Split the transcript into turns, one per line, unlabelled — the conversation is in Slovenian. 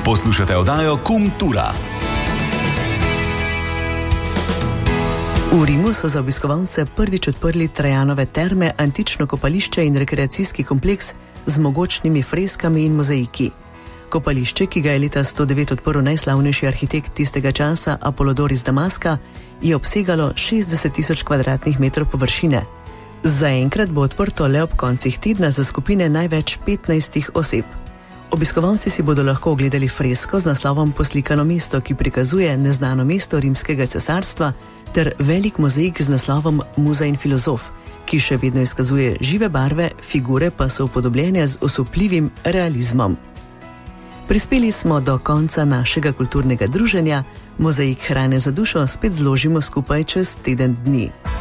Poslušate oddajo Kultura.
V Rimu so za obiskovalce prvič odprli Trajanove terme, antično kopališče in rekreacijski kompleks z mogočnimi freskami in mozaiki. Kopališče, ki ga je leta 109 odprl najslavnejši arhitekt tistega časa Apolodor iz Damaska, je obsegalo 60.000 kvadratnih metrov površine. Zaenkrat bo odprto le ob koncih tedna za skupine največ 15 oseb. Obiskovalci si bodo lahko ogledali fresko z naslovom Poslikano mesto, ki prikazuje neznano mesto rimskega cesarstva, ter velik mozaik z naslovom Muza in filozof, ki še vedno izkazuje žive barve, figure pa so upodobljene z osupljivim realizmom. Prispeli smo do konca našega kulturnega druženja, mozaik hrane za dušo spet zložimo skupaj čez teden dni.